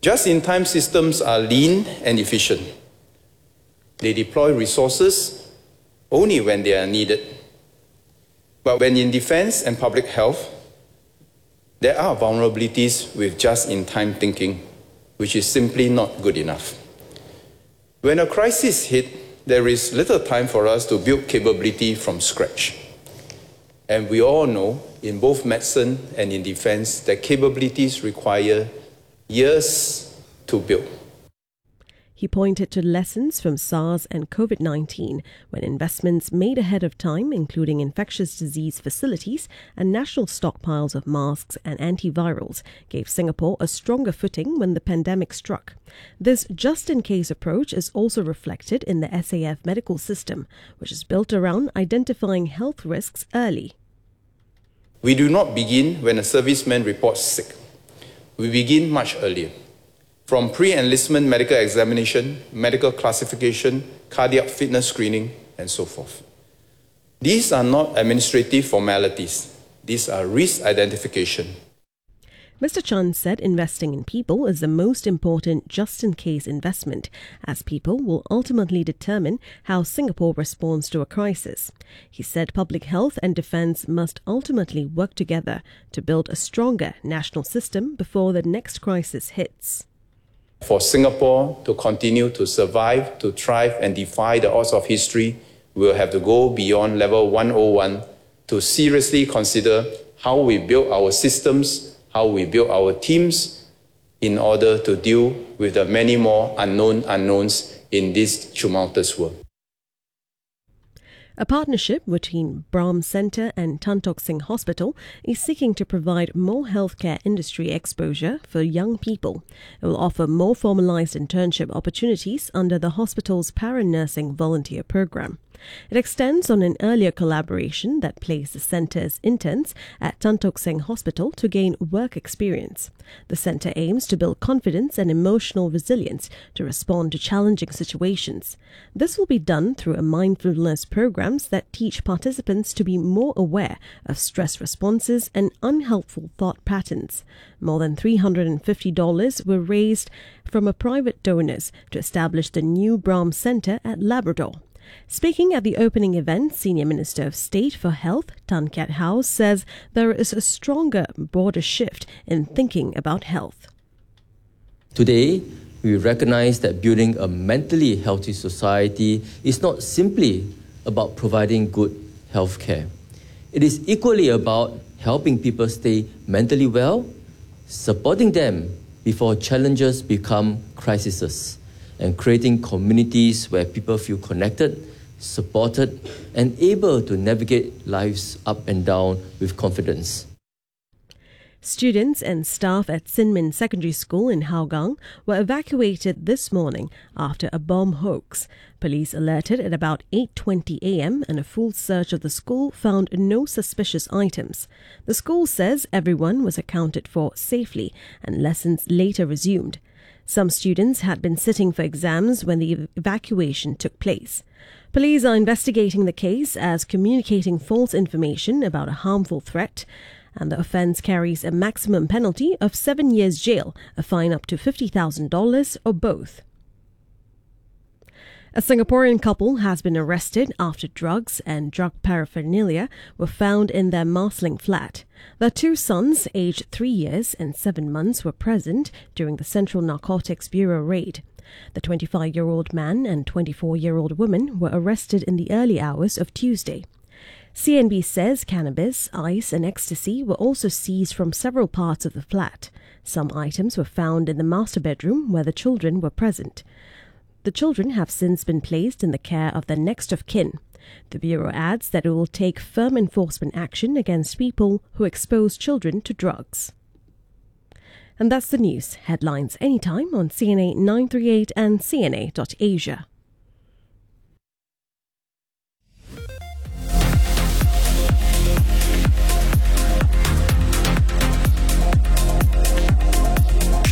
Just-in-time systems are lean and efficient. They deploy resources only when they are needed. But when in defense and public health, there are vulnerabilities with just-in-time thinking, which is simply not good enough. When a crisis hits, there is little time for us to build capability from scratch. And we all know, in both medicine and in defense, that capabilities require years to build. He pointed to lessons from SARS and COVID-19 when investments made ahead of time, including infectious disease facilities and national stockpiles of masks and antivirals, gave Singapore a stronger footing when the pandemic struck. This just-in-case approach is also reflected in the SAF medical system, which is built around identifying health risks early. We do not begin when a serviceman reports sick. We begin much earlier. From pre-enlistment medical examination, medical classification, cardiac fitness screening, and so forth. These are not administrative formalities. These are risk identification. Mr. Chan said investing in people is the most important just-in-case investment, as people will ultimately determine how Singapore responds to a crisis. He said public health and defence must ultimately work together to build a stronger national system before the next crisis hits. For Singapore to continue to survive, to thrive and defy the odds of history, we'll have to go beyond level 101 to seriously consider how we build our systems, how we build our teams in order to deal with the many more unknowns in this tumultuous world. A partnership between Brahm Centre and Tan Tock Seng Hospital is seeking to provide more healthcare industry exposure for young people. It will offer more formalised internship opportunities under the hospital's para-nursing volunteer programme. It extends on an earlier collaboration that placed the centre's interns at Tan Tock Seng Hospital to gain work experience. The centre aims to build confidence and emotional resilience to respond to challenging situations. This will be done through a mindfulness programs that teach participants to be more aware of stress responses and unhelpful thought patterns. More than $350 were raised from private donors to establish the new Brahm Centre at Labrador. Speaking at the opening event, Senior Minister of State for Health, Tan Kiat Hau, says there is a stronger, broader shift in thinking about health. Today, we recognize that building a mentally healthy society is not simply about providing good health care. It is equally about helping people stay mentally well, supporting them before challenges become crises, and creating communities where people feel connected, supported, and able to navigate life's up and down with confidence. Students and staff at Sin Min Secondary School in Hougang were evacuated this morning after a bomb hoax. Police alerted at about 8:20 a.m. and a full search of the school found no suspicious items. The school says everyone was accounted for safely and lessons later resumed. Some students had been sitting for exams when the evacuation took place. Police are investigating the case as communicating false information about a harmful threat, and the offence carries a maximum penalty of 7 years jail, a fine up to $50,000 or both. A Singaporean couple has been arrested after drugs and drug paraphernalia were found in their Marsiling flat. Their two sons, aged 3 years and 7 months, were present during the Central Narcotics Bureau raid. The 25-year-old man and 24-year-old woman were arrested in the early hours of Tuesday. CNB says cannabis, ice and ecstasy were also seized from several parts of the flat. Some items were found in the master bedroom where the children were present. The children have since been placed in the care of their next of kin. The Bureau adds that it will take firm enforcement action against people who expose children to drugs. And that's the news. Headlines anytime on CNA 938 and CNA.Asia.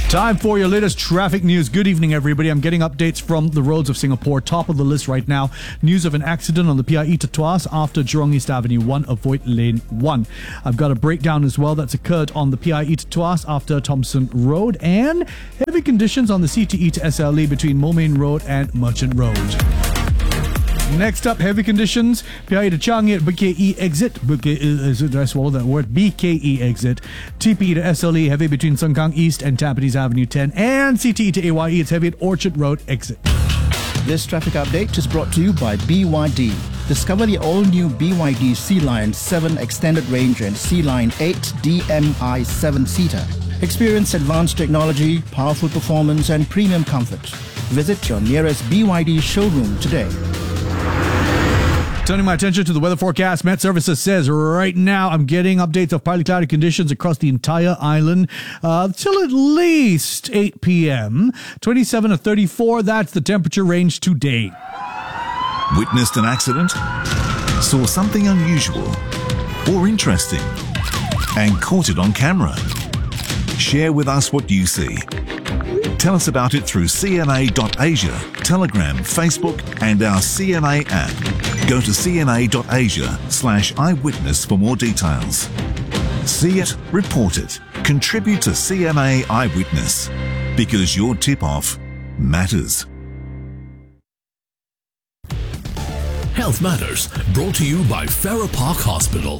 Time for your latest traffic news. Good evening, everybody. I'm getting updates from the roads of Singapore. Top of the list right now. News of an accident on the PIE to Tuas after Jurong East Avenue 1. Avoid lane 1. I've got a breakdown as well that's occurred on the PIE to Tuas after Thompson Road. And heavy conditions on the CTE to SLE between Moulmein Road and Merchant Road. Next up, heavy conditions. PIE to Changi at BKE exit. Did I swallow that word? BKE exit. TPE to SLE, heavy between Sengkang East and Tampines Avenue 10. And CTE to AYE, it's heavy at Orchard Road exit. This traffic update is brought to you by BYD. Discover the all-new BYD Sea Lion 7 Extended Range and Sea Lion 8 DMI 7-seater. Experience advanced technology, powerful performance and premium comfort. Visit your nearest BYD showroom today. Turning my attention to the weather forecast, Met Services says right now I'm getting updates of partly cloudy conditions across the entire island till at least 8 p.m. 27 to 34, that's the temperature range today. Witnessed an accident? Saw something unusual or interesting and caught it on camera? Share with us what you see. Tell us about it through cna.asia, Telegram, Facebook and our CNA app. Go to cna.asia/eyewitness for more details. See it, report it, contribute to CNA Eyewitness, because your tip-off matters. Health Matters, brought to you by Farrer Park Hospital.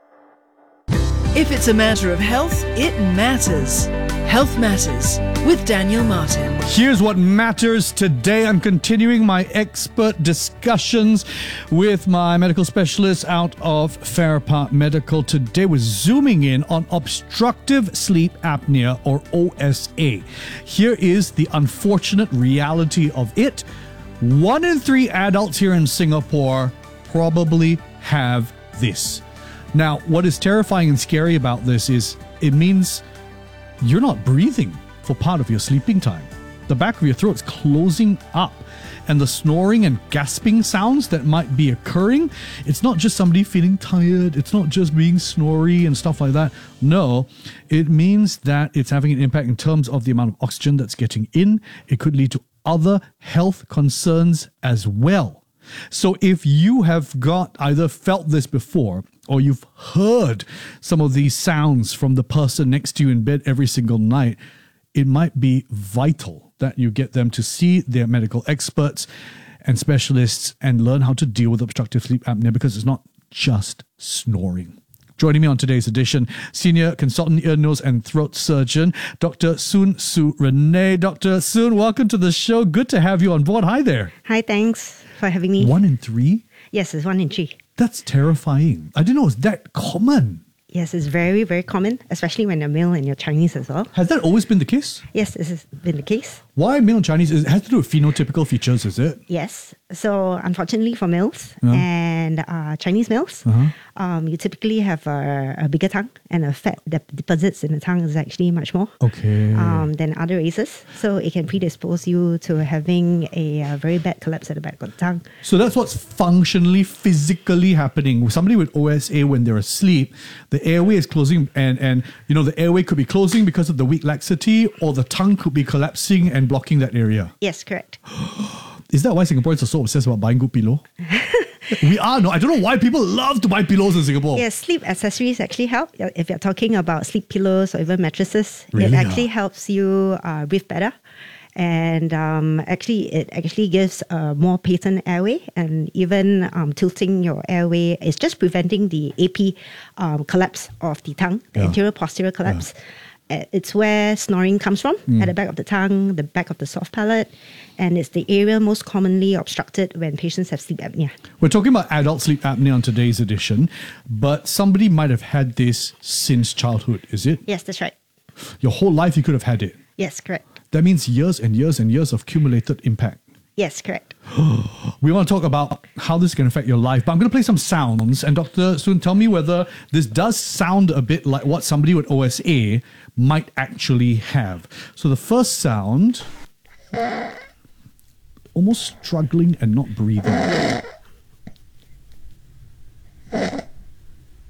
If it's a matter of health, it matters. Health Matters with Daniel Martin. Here's what matters today. I'm continuing my expert discussions with my medical specialists out of Farrer Park Medical. Today we're zooming in on obstructive sleep apnea, or OSA. Here is the unfortunate reality of it. 1 in 3 adults here in Singapore probably have this. Now, what is terrifying and scary about this is it means you're not breathing for part of your sleeping time. The back of your throat's closing up, and the snoring and gasping sounds that might be occurring, it's not just somebody feeling tired, it's not just being snory and stuff like that. No, it means that it's having an impact in terms of the amount of oxygen that's getting in. It could lead to other health concerns as well. So if you have either felt this before, or you've heard some of these sounds from the person next to you in bed every single night, it might be vital that you get them to see their medical experts and specialists and learn how to deal with obstructive sleep apnea, because it's not just snoring. Joining me on today's edition, Senior Consultant Ear, Nose and Throat Surgeon, Dr. Soon Su Renee. Dr. Soon, welcome to the show. Good to have you on board. Hi there. Hi, thanks for having me. 1 in 3? Yes, it's 1 in 3. That's terrifying. I didn't know it was that common. Yes, it's very, very common, especially when you're male and you're Chinese as well. Has that always been the case? Yes, this has been the case. Why male and Chinese? It has to do with phenotypical features, is it? Yes. So, unfortunately for males and Chinese males, you typically have a bigger tongue, and the fat that deposits in the tongue is actually much more than other races. So, it can predispose you to having a very bad collapse at the back of the tongue. So, that's what's functionally, physically happening. Somebody with OSA, when they're asleep, the airway is closing, and you know, the airway could be closing because of the weak laxity, or the tongue could be collapsing and blocking that area. Yes, correct. Is that why Singaporeans are so obsessed about buying good pillow? We are. No, I don't know why people love to buy pillows in Singapore. Yes, sleep accessories actually help. If you're talking about sleep pillows or even mattresses, Really? it actually helps you breathe better. And it actually gives a more patent airway, and even tilting your airway is just preventing the AP collapse of the tongue, the anterior posterior collapse. It's where snoring comes from, at the back of the tongue, the back of the soft palate, and it's the area most commonly obstructed when patients have sleep apnea. We're talking about adult sleep apnea on today's edition, but somebody might have had this since childhood, is it? Yes, that's right. Your whole life you could have had it. Yes, correct. That means years and years and years of cumulated impact. Yes, correct. We want to talk about how this can affect your life, but I'm going to play some sounds. And Dr. Soon, tell me whether this does sound a bit like what somebody with OSA might actually have. So the first sound, almost struggling and not breathing.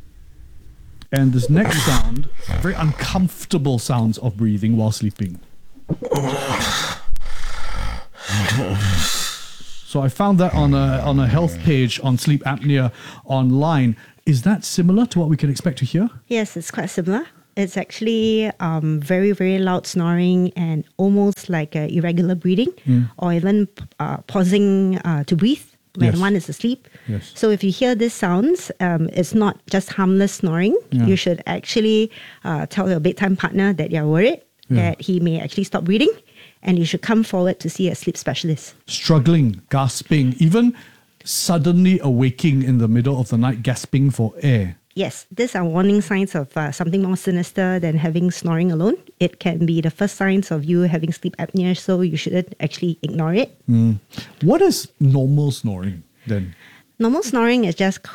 And this next sound, very uncomfortable sounds of breathing while sleeping. So I found that on a health page on sleep apnea online. Is that similar to what we can expect to hear? Yes, it's quite similar. It's actually very, very loud snoring and almost like irregular breathing, or even pausing to breathe when one is asleep. Yes. So if you hear these sounds, it's not just harmless snoring. You should actually tell your bedtime partner that you're worried that he may actually stop breathing, and you should come forward to see a sleep specialist. Struggling, gasping, even suddenly awaking in the middle of the night, gasping for air. Yes, these are warning signs of something more sinister than having snoring alone. It can be the first signs of you having sleep apnea, so you shouldn't actually ignore it. What is normal snoring then? Normal snoring is just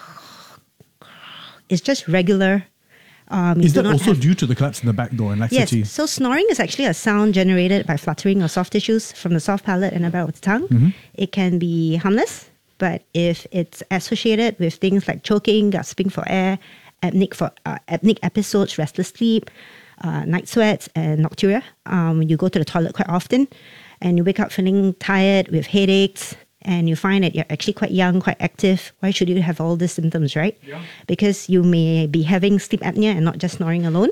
regular. Is that also due to the collapse in the back door and laxity? Yes, so snoring is actually a sound generated by fluttering of soft tissues from the soft palate and the back of the tongue. It can be harmless, but if it's associated with things like choking, gasping for air, apneic episodes, restless sleep, night sweats, and nocturia, you go to the toilet quite often, and you wake up feeling tired with headaches, and you find that you're actually quite young, quite active, why should you have all these symptoms, right? Yeah. Because you may be having sleep apnea and not just snoring alone.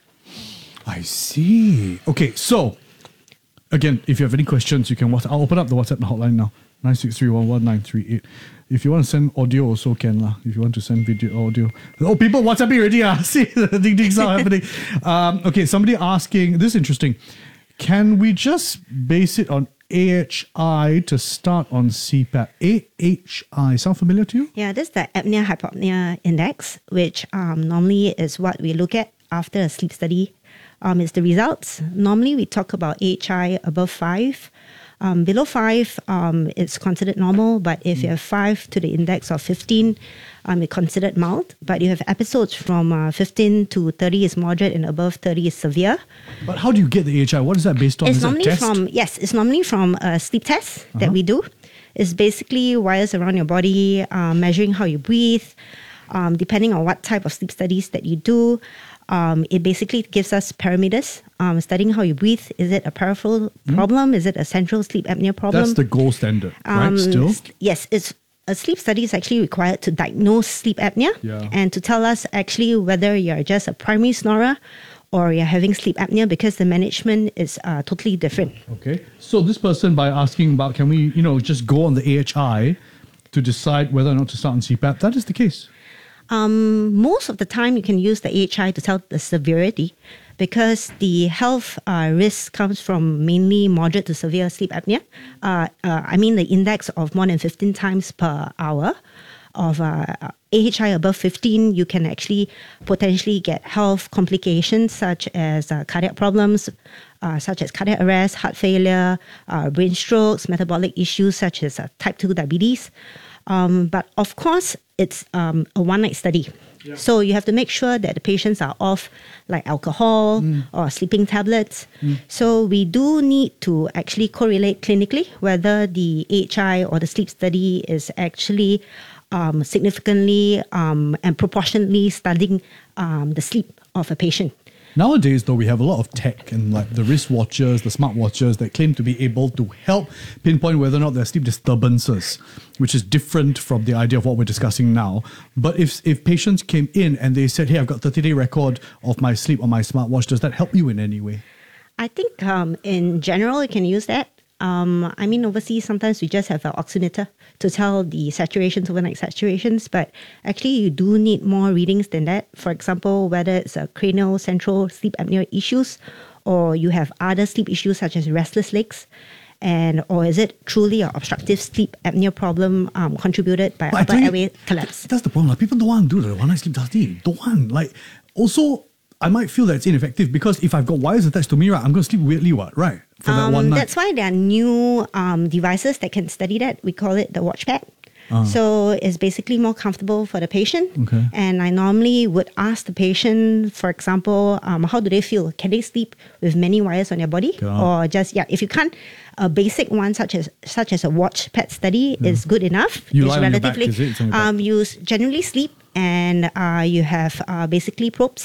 I see. Okay, so again, if you have any questions, you can WhatsApp. I'll open up the WhatsApp hotline now. 963111938. If you want to send audio, also can lah. If you want to send video, audio. Oh, people WhatsApping already. See the ding ding sound happening. Okay, somebody asking. This is interesting. Can we just base it on AHI to start on CPAP? AHI sound familiar to you? Yeah, this is the apnea hypopnea index, which normally is what we look at after a sleep study. It's the results. Normally, we talk about AHI above 5. Below 5, it's considered normal, but if you have 5 to the index of 15, it's considered mild. But you have episodes from 15 to 30 is moderate, and above 30 is severe. But how do you get the AHI? What is that based on? It's is normally that test? it's normally from a sleep test that we do. It's basically wires around your body, measuring how you breathe, depending on what type of sleep studies that you do. It basically gives us parameters, studying how you breathe. Is it a peripheral problem? Is it a central sleep apnea problem? That's the gold standard, right? Still? Yes, a sleep study is actually required to diagnose sleep apnea and to tell us actually whether you're just a primary snorer or you're having sleep apnea, because the management is totally different. Okay. So this person, by asking about, can we, just go on the AHI to decide whether or not to start on CPAP, that is the case. Most of the time, you can use the AHI to tell the severity, because the health risk comes from mainly moderate to severe sleep apnea. The index of more than 15 times per hour of AHI above 15, you can actually potentially get health complications such as cardiac problems, such as cardiac arrest, heart failure, brain strokes, metabolic issues such as type 2 diabetes. But of course, it's a one-night study. Yeah. So you have to make sure that the patients are off like alcohol or sleeping tablets. So we do need to actually correlate clinically whether the AHI or the sleep study is actually significantly and proportionately studying the sleep of a patient. Nowadays, though, we have a lot of tech and like the wristwatches, the smartwatches that claim to be able to help pinpoint whether or not there are sleep disturbances, which is different from the idea of what we're discussing now. But if patients came in and they said, hey, I've got a 30-day record of my sleep on my smartwatch, does that help you in any way? I think in general, you can use that. Overseas, sometimes we just have an oximeter to tell the saturations, overnight saturations, but actually you do need more readings than that. For example, whether it's a cranial central sleep apnea issues, or you have other sleep issues such as restless legs, or is it truly an obstructive sleep apnea problem contributed by upper airway collapse? That's the problem. People don't want to do the one-night sleep study. Don't want. Also, I might feel that it's ineffective because if I've got wires attached to me, right, I'm going to sleep weirdly, right? For that one night. That's why there are new devices that can study that. We call it the WatchPad. So it's basically more comfortable for the patient. Okay. And I normally would ask the patient, for example, how do they feel? Can they sleep with many wires on their body? Or just, if you can't, a basic one such as a WatchPad study is good enough. You lie on your back, is it? You generally sleep and you have basically probes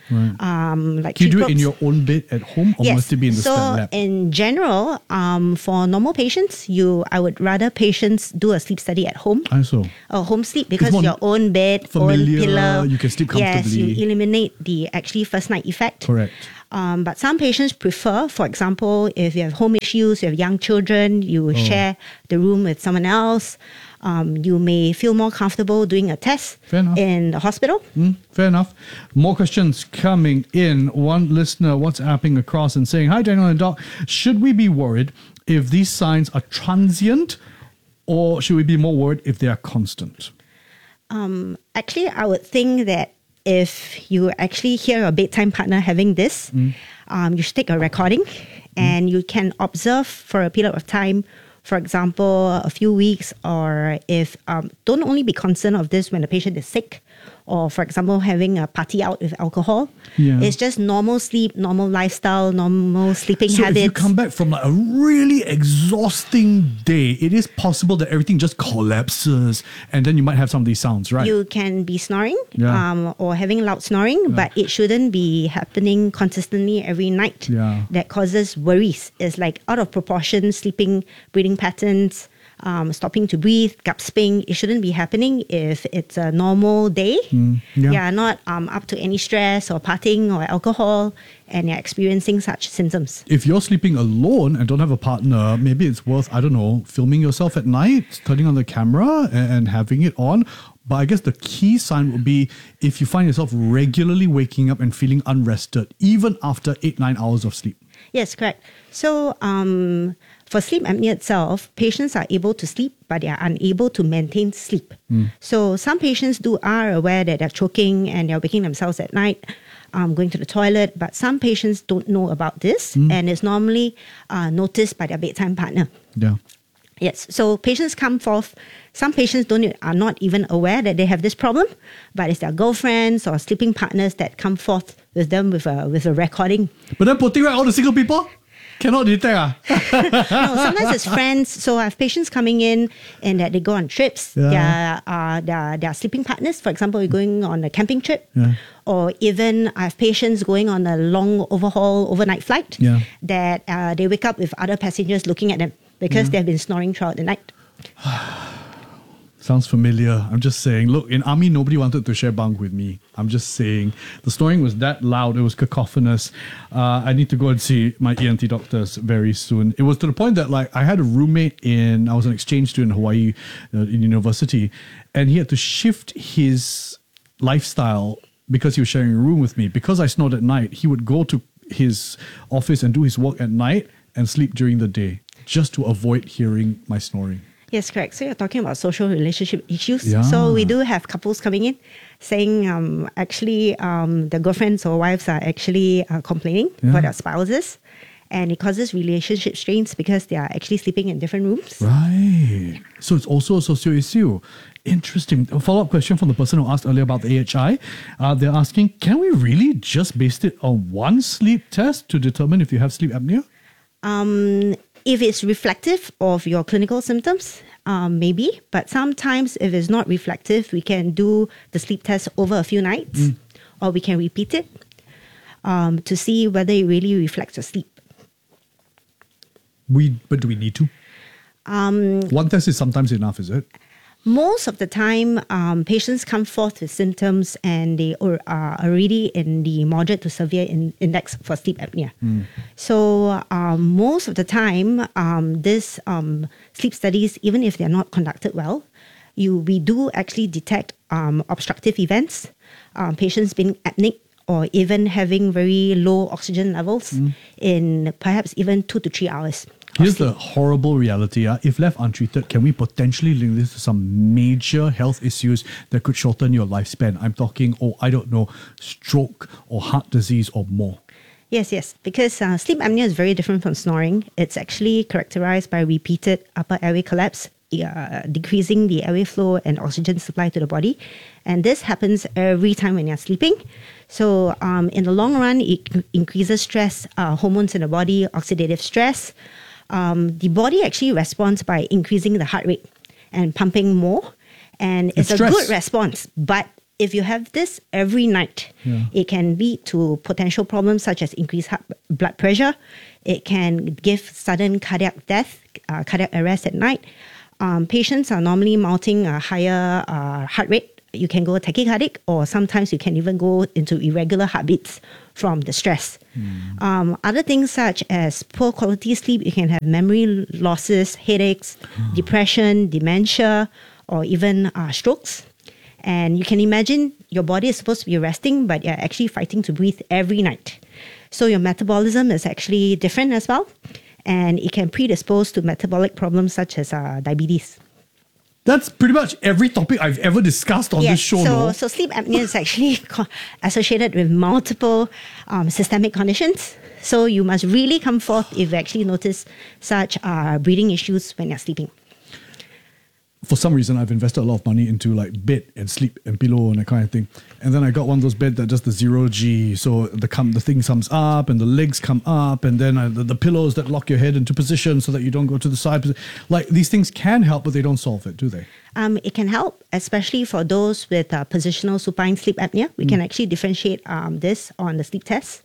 Like Can you do it tree in probes. your own bed at home, or must it be in the so stent lab? in general, for normal patients, I would rather patients do a sleep study at home. Or home sleep, because more your own bed, familiar, own pillow. you can sleep Yes, comfortably. you eliminate the actually first night effect. Correct. But some patients prefer, for example, if you have home issues, you have young children, you share the room with someone else. You may feel more comfortable doing a test Fair enough. in the hospital. Fair enough. More questions coming in. One listener WhatsApping across and saying, "Hi, Daniel and Doc. Should we be worried if these signs are transient, or should we be more worried if they are constant?" Actually, I would think that if you actually hear your bedtime partner having this, you should take a recording and you can observe for a period of time, for example, a few weeks, or if don't only be concerned of this when the patient is sick, or for example, having a party out with alcohol. Yeah. It's just normal sleep, normal lifestyle, normal sleeping So habits. if you come back from like a really exhausting day, it is possible that everything just collapses, and then you might have some of these sounds, right? You can be snoring Yeah. or having loud snoring, but it shouldn't be happening consistently every night. Yeah. That causes worries. It's like out of proportion sleeping, breathing patterns, stopping to breathe, gasping. It shouldn't be happening if it's a normal day. yeah. Not up to any stress or partying or alcohol, and you're experiencing such symptoms. If you're sleeping alone and don't have a partner, maybe it's worth, I don't know, filming yourself at night, turning on the camera and having it on. But I guess the key sign would be if you find yourself regularly waking up and feeling unrested, even after 8-9 hours of sleep. Yes, correct. So for sleep apnea itself, patients are able to sleep, but they are unable to maintain sleep. So some patients are aware that they're choking and they're waking themselves at night, going to the toilet, but some patients don't know about this, and it's normally noticed by their bedtime partner. Yeah. Yes, so patients come forth. Some patients are not even aware that they have this problem, but it's their girlfriends or sleeping partners that come forth with them with a recording. But then putting right all the single people cannot detect. No, sometimes it's friends. So I have patients coming in and that they go on trips. Yeah. Their sleeping partners, for example, you're going on a camping trip. Yeah. Or even I have patients going on a long overnight flight that they wake up with other passengers looking at them because they've been snoring throughout the night. Sounds familiar. I'm just saying, look, in army, nobody wanted to share bunk with me. I'm just saying, the snoring was that loud. It was cacophonous. I need to go and see my ENT doctors very soon. It was to the point that, like, I had a roommate I was an exchange student in Hawaii in university, and he had to shift his lifestyle because he was sharing a room with me. Because I snored at night, he would go to his office and do his work at night and sleep during the day just to avoid hearing my snoring. Yes, correct. So you're talking about social relationship issues. Yeah. So we do have couples coming in saying the girlfriends or wives are actually complaining about their spouses. And it causes relationship strains because they are actually sleeping in different rooms. Right. So it's also a socio issue. Interesting. A follow-up question from the person who asked earlier about the AHI. They're asking, can we really just base it on one sleep test to determine if you have sleep apnea? If it's reflective of your clinical symptoms, maybe. But sometimes if it's not reflective, we can do the sleep test over a few nights or we can repeat it to see whether it really reflects your sleep. But do we need to? One test is sometimes enough, is it? Most of the time, patients come forth with symptoms and they are already in the moderate to severe index for sleep apnea. So most of the time, these sleep studies, even if they're not conducted well, we do actually detect obstructive events, patients being apneic, or even having very low oxygen levels in perhaps even 2 to 3 hours. Here's the horrible reality. If left untreated, can we potentially link this to some major health issues that could shorten your lifespan? I'm talking, stroke or heart disease or more. Yes, because sleep apnea is very different from snoring. It's actually characterized by repeated upper airway collapse, decreasing the airway flow and oxygen supply to the body. And this happens every time when you're sleeping. So in the long run, it increases stress, hormones in the body, oxidative stress. The body actually responds by increasing the heart rate and pumping more. And it's a stress. good response, but if you have this every night, it can lead to potential problems such as increased blood pressure. It can give sudden cardiac death, cardiac arrest at night. Patients are normally mounting a higher heart rate. You can go tachycardic, or sometimes you can even go into irregular heartbeats from the stress. Other things such as poor quality sleep, you can have memory losses, headaches, depression, dementia, or even strokes. And you can imagine your body is supposed to be resting, but you're actually fighting to breathe every night. So your metabolism is actually different as well, and it can predispose to metabolic problems such as diabetes. That's pretty much every topic I've ever discussed on this show. So sleep apnea is actually associated with multiple systemic conditions. So you must really come forth if you actually notice such breathing issues when you're sleeping. For some reason, I've invested a lot of money into like bed and sleep and pillow and that kind of thing. And then I got one of those beds that does the 0G. So the thing comes up and the legs come up, and then the pillows that lock your head into position so that you don't go to the side. Like, these things can help, but they don't solve it, do they? It can help, especially for those with positional supine sleep apnea. We can actually differentiate this on the sleep test.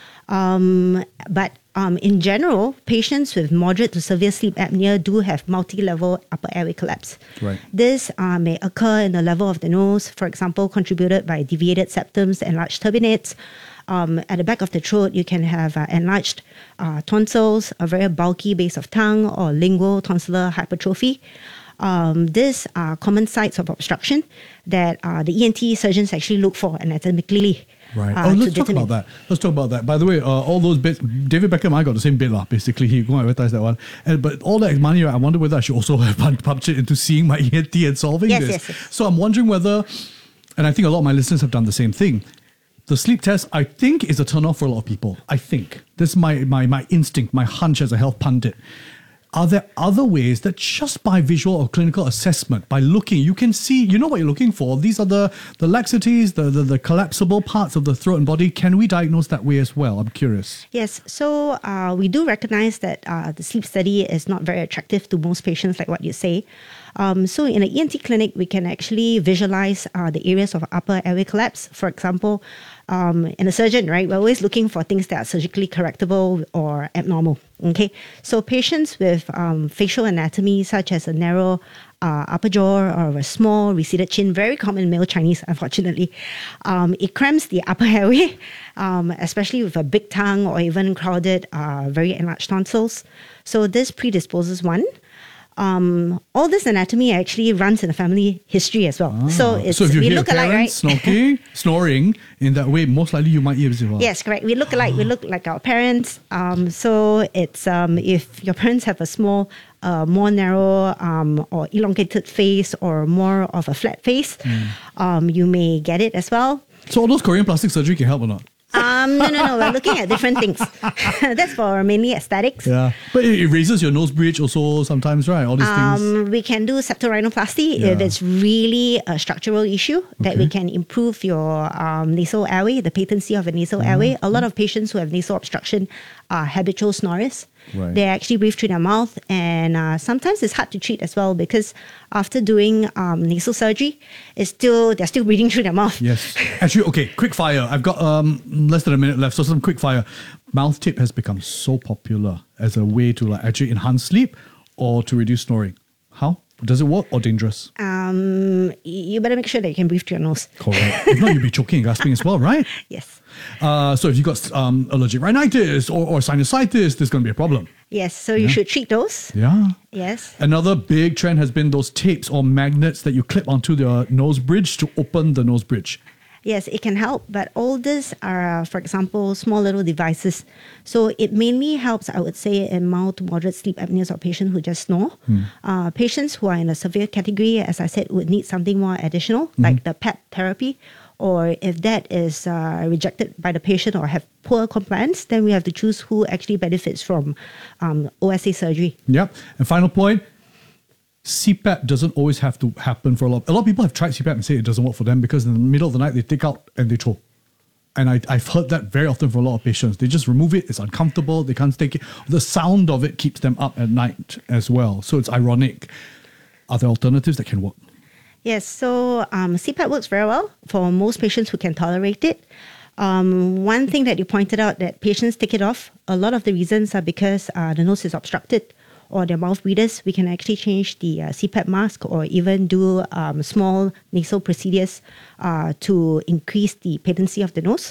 But in general, patients with moderate to severe sleep apnea do have multi-level upper airway collapse. Right. This may occur in the level of the nose, for example, contributed by deviated septums, enlarged turbinates. At the back of the throat, you can have enlarged tonsils, a very bulky base of tongue, or lingual tonsillar hypertrophy. These are common sites of obstruction that the ENT surgeons actually look for anatomically. Right. Let's talk about that. By the way, all those beds, David Beckham and I got the same bed, basically. He go and advertise that one. But all that money, I wonder whether I should also have pumped it into seeing my ENT and solving this. Yes. So I'm wondering whether, and I think a lot of my listeners have done the same thing, the sleep test, I think, is a turn-off for a lot of people. I think. This is my instinct, my hunch as a health pundit. Are there other ways that just by visual or clinical assessment, by looking, you can see, you know what you're looking for? These are the laxities, the collapsible parts of the throat and body. Can we diagnose that way as well? I'm curious. Yes. So we do recognize that the sleep study is not very attractive to most patients, like what you say. So in an ENT clinic, we can actually visualize the areas of upper airway collapse. For example, in a surgeon, right, we're always looking for things that are surgically correctable or abnormal. Okay, so patients with facial anatomy such as a narrow upper jaw or a small receded chin, very common in male Chinese, unfortunately. It cramps the upper airway, especially with a big tongue or even crowded, very enlarged tonsils. So this predisposes one. All this anatomy actually runs in the family history as well. So if you hear look alike, right? Snoring in that way, most likely you might hear as well. Yes, correct. We look alike. We look like our parents. So it's if your parents have a small, more narrow or elongated face or more of a flat face, you may get it as well. So all those Korean plastic surgery can help or not? No. We're looking at different things. That's for mainly aesthetics. Yeah, but it raises your nose bridge also sometimes, right? All these things. We can do septorhinoplasty if it's really a structural issue that we can improve your nasal airway, the patency of a nasal airway. A lot of patients who have nasal obstruction are habitual snorers. Right. They actually breathe through their mouth, and sometimes it's hard to treat as well because after doing nasal surgery, they're still breathing through their mouth. Yes. Actually, okay, quick fire. I've got less than a minute left, so some quick fire. Mouth tape has become so popular as a way to actually enhance sleep or to reduce snoring. How? Does it work or dangerous? You better make sure that you can breathe through your nose. Correct. If not, you'll be choking and gasping as well, right? Yes. So if you've got allergic rhinitis or sinusitis, there's going to be a problem. Yes, so you should treat those. Yeah. Yes. Another big trend has been those tapes or magnets that you clip onto the nose bridge to open the nose bridge. Yes, it can help, but all these are, for example, small little devices. So it mainly helps, I would say, in mild to moderate sleep apneas or patients who just snore. Patients who are in a severe category, as I said, would need something more additional, like the PEP therapy. Or if that is rejected by the patient or have poor compliance, then we have to choose who actually benefits from OSA surgery. Yep. And final point, CPAP doesn't always have to happen for a lot of people have tried CPAP and say it doesn't work for them because in the middle of the night they take out and they throw. And I've heard that very often for a lot of patients. They just remove it, it's uncomfortable, they can't take it. The sound of it keeps them up at night as well. So it's ironic. Are there alternatives that can work? Yes, so CPAP works very well for most patients who can tolerate it. One thing that you pointed out that patients take it off, a lot of the reasons are because the nose is obstructed or their mouth breathers. We can actually change the CPAP mask or even do small nasal procedures to increase the patency of the nose.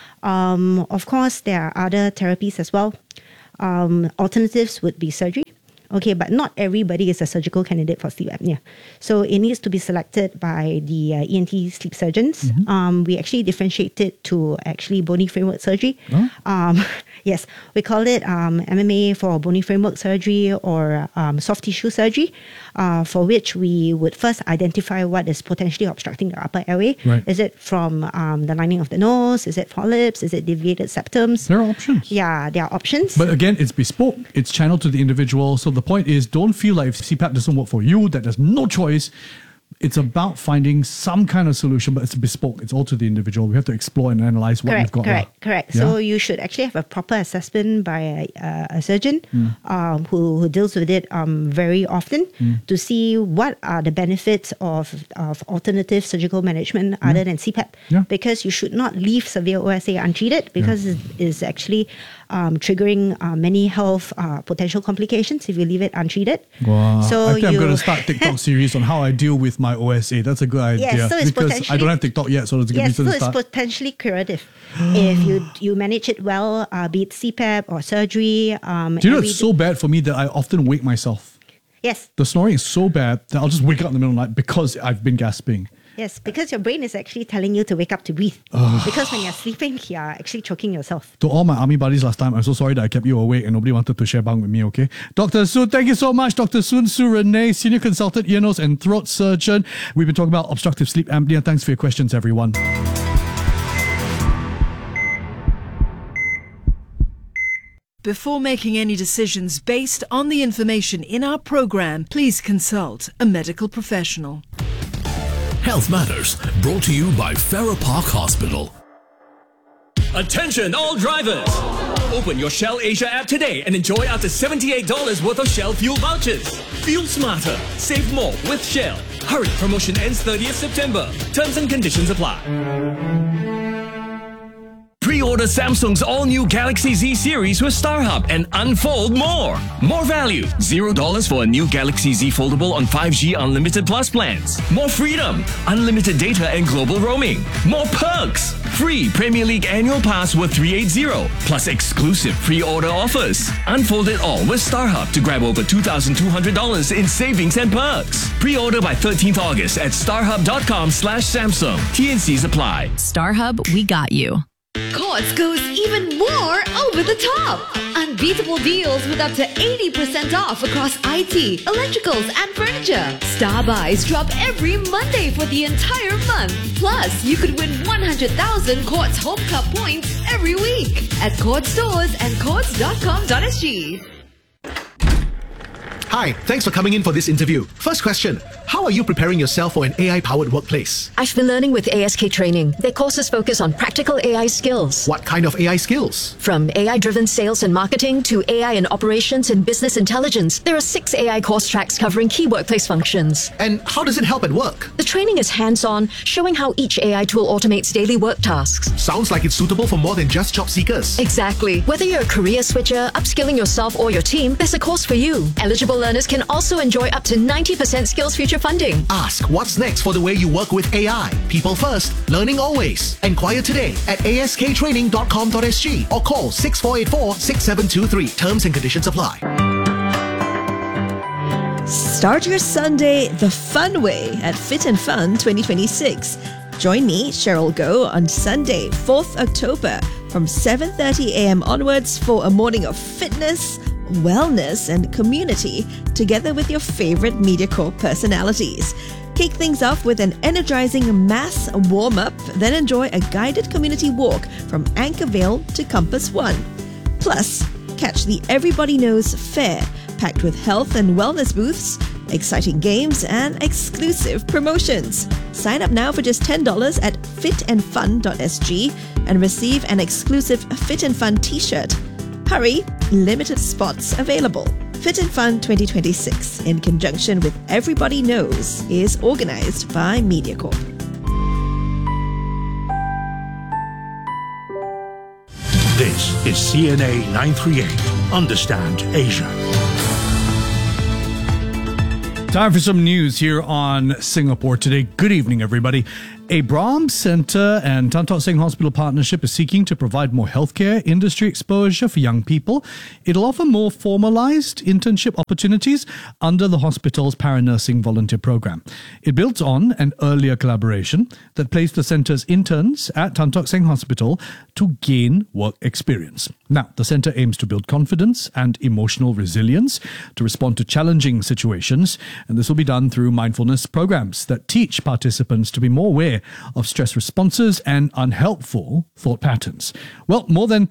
Of course, there are other therapies as well. Alternatives would be surgery. Okay, but not everybody is a surgical candidate for sleep apnea. So it needs to be selected by the ENT sleep surgeons. We actually differentiate it to actually bony framework surgery. Yes, we call it MMA for bony framework surgery or soft tissue surgery, for which we would first identify what is potentially obstructing the upper airway. Right. Is it from the lining of the nose? Is it polyps? Is it deviated septums? There are options. Yeah, there are options. But again, it's bespoke. It's channeled to the individual. So the point is, don't feel like if CPAP doesn't work for you, that there's no choice. It's about finding some kind of solution, but it's bespoke. It's all to the individual. We have to explore and analyze what we've got. Correct. Yeah? So you should actually have a proper assessment by a surgeon who deals with it very often to see what are the benefits of alternative surgical management other than CPAP. Yeah. Because you should not leave severe OSA untreated because it is actually triggering many health potential complications if you leave it untreated. Wow. So I think I'm going to start TikTok series on how I deal with my OSA. That's a good idea. Yes, so it's because I don't have TikTok yet, so it's a good reason so to it's start. potentially curative if you manage it well, be it CPAP or surgery. Do you know it's so bad for me that I often wake myself? Yes. The snoring is so bad that I'll just wake up in the middle of the night because I've been gasping. Yes, because your brain is actually telling you to wake up to breathe. Because when you're sleeping, you're actually choking yourself. To all my army buddies last time, I'm so sorry that I kept you awake and nobody wanted to share bunk with me, okay? Dr. Soon, thank you so much. Dr. Soon Su Renee, Senior Consultant, Ear, Nose and Throat Surgeon. We've been talking about obstructive sleep apnea. Thanks for your questions, everyone. Before making any decisions based on the information in our program, please consult a medical professional. Health Matters, brought to you by Farrer Park Hospital. Attention all drivers! Open your Shell Asia app today and enjoy up to $78 worth of Shell fuel vouchers. Fuel smarter, save more with Shell. Hurry, promotion ends 30th September. Terms and conditions apply. Pre-order Samsung's all-new Galaxy Z series with StarHub and unfold more. More value, $0 for a new Galaxy Z foldable on 5G Unlimited Plus plans. More freedom, unlimited data and global roaming. More perks, free Premier League annual pass worth $380, plus exclusive pre-order offers. Unfold it all with StarHub to grab over $2,200 in savings and perks. Pre-order by 13th August at starhub.com/Samsung. TNCs apply. StarHub, we got you. Courts goes even more over the top. Unbeatable deals with up to 80% off across IT, electricals, and furniture. Star buys drop every Monday for the entire month. Plus, you could win 100,000 Courts Home Cup points every week at Courts stores and courts.com.sg. Hi, thanks for coming in for this interview. First question, how are you preparing yourself for an AI-powered workplace? I've been learning with ASK Training. Their courses focus on practical AI skills. What kind of AI skills? From AI-driven sales and marketing to AI in operations and business intelligence, there are 6 AI course tracks covering key workplace functions. And how does it help at work? The training is hands-on, showing how each AI tool automates daily work tasks. Sounds like it's suitable for more than just job seekers. Exactly. Whether you're a career switcher, upskilling yourself or your team, there's a course for you. Eligible learners can also enjoy up to 90% Skills Future funding. Ask what's next for the way you work with AI. People first, learning always. Enquire today at asktraining.com.sg or call 6484-6723. Terms and conditions apply. Start your Sunday the fun way at Fit and Fun 2026. Join me, Cheryl Goh, on Sunday, 4th October from 7:30 a.m. onwards for a morning of fitness, wellness and community together with your favorite MediaCorp personalities. Kick things off with an energizing mass warm-up, then enjoy a guided community walk from Anchorvale to Compass One. Plus, catch the Everybody Knows Fair, packed with health and wellness booths, exciting games and exclusive promotions. Sign up now for just $10 at fitandfun.sg and receive an exclusive Fit and Fun t-shirt. Hurry, limited spots available. Fit and Fun 2026, in conjunction with Everybody Knows, is organized by MediaCorp. This is CNA 938. Understand Asia. Time for some news here on Singapore Today. Good evening, everybody. A Brahm Centre and Tan Tock Seng Hospital partnership is seeking to provide more healthcare industry exposure for young people. It'll offer more formalised internship opportunities under the hospital's paranursing volunteer program. It builds on an earlier collaboration that placed the centre's interns at Tan Tock Seng Hospital to gain work experience. Now, the centre aims to build confidence and emotional resilience to respond to challenging situations, and this will be done through mindfulness programs that teach participants to be more aware of stress responses and unhelpful thought patterns. Well, more than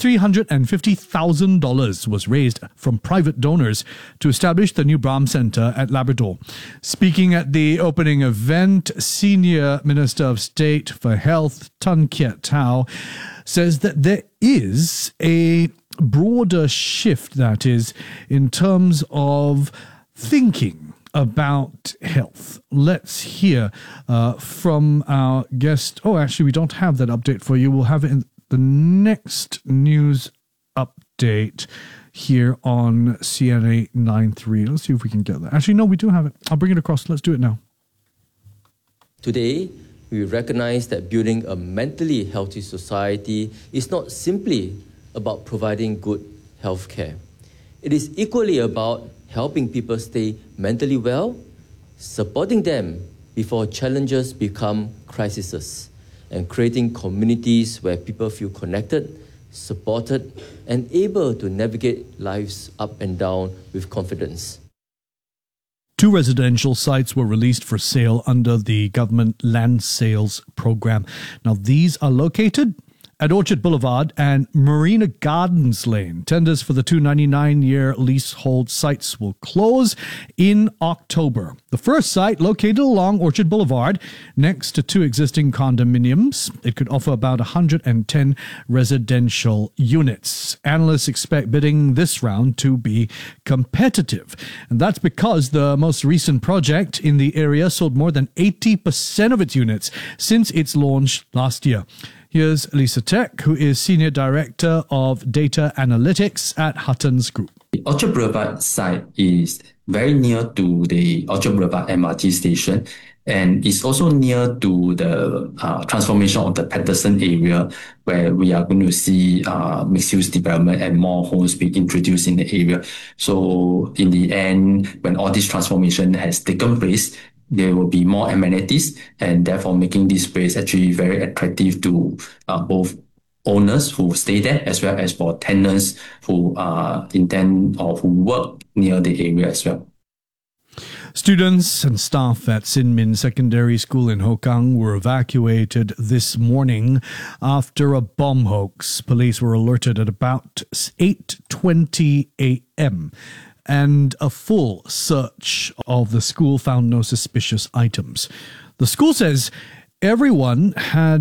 $350,000 was raised from private donors to establish the new Brahm Centre at Labrador. Speaking at the opening event, Senior Minister of State for Health, Tan Kiat Tao, says that there is a broader shift, that is, in terms of thinking about health. Let's hear from our guest. Oh, actually, we don't have that update for you. We'll have it in the next news update here on CNA 93. Let's see if we can get that. Actually, no, we do have it. I'll bring it across. Let's do it now. Today, we recognize that building a mentally healthy society is not simply about providing good health care. It is equally about helping people stay mentally well, supporting them before challenges become crises, and creating communities where people feel connected, supported, and able to navigate life's up and down with confidence. 2 residential sites were released for sale under the government land sales program. Now, these are located at Orchard Boulevard and Marina Gardens Lane. Tenders for the 299-year leasehold sites will close in October. The first site, located along Orchard Boulevard, next to 2 existing condominiums, it could offer about 110 residential units. Analysts expect bidding this round to be competitive. And that's because the most recent project in the area sold more than 80% of its units since its launch last year. Here's Lisa Tech, who is Senior Director of Data Analytics at Huttons Group. The Orchard Boulevard site is very near to the Orchard Boulevard MRT station, and it's also near to the transformation of the Patterson area, where we are going to see mixed-use development and more homes being introduced in the area. So in the end, when all this transformation has taken place, there will be more amenities, and therefore making this place actually very attractive to both owners who stay there as well as for tenants who intend or who work near the area as well. Students and staff at Sin Min Secondary School in Hokang were evacuated this morning after a bomb hoax. Police were alerted at about 8:20 a.m. and a full search of the school found no suspicious items. The school says everyone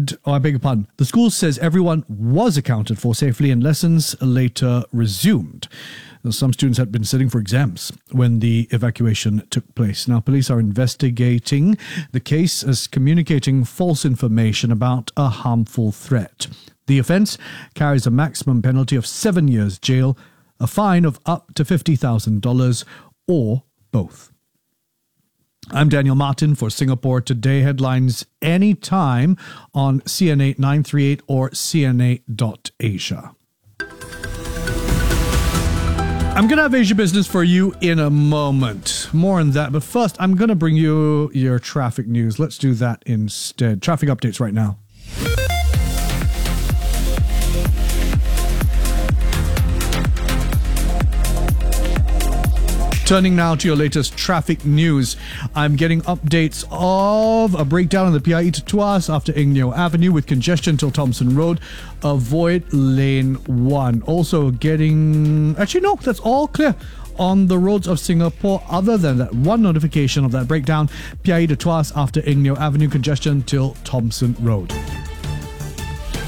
was accounted for safely and lessons later resumed. Some students had been sitting for exams when the evacuation took place. Now, police are investigating the case as communicating false information about a harmful threat. The offence carries a maximum penalty of 7 years jail, a fine of up to $50,000, or both. I'm Daniel Martin for Singapore Today. Headlines anytime on CNA 938 or CNA.Asia. I'm going to have Asia Business for you in a moment. More on that. But first, I'm going to bring you your traffic news. Let's do that instead. Traffic updates right now. Turning now to your latest traffic news. I'm getting updates of a breakdown on the PIE to Tuas after Eng Neo Avenue with congestion till Thomson Road. Avoid lane 1. Also getting... Actually, no, that's all clear on the roads of Singapore. Other than that one notification of that breakdown, PIE to Tuas after Eng Neo Avenue congestion till Thomson Road.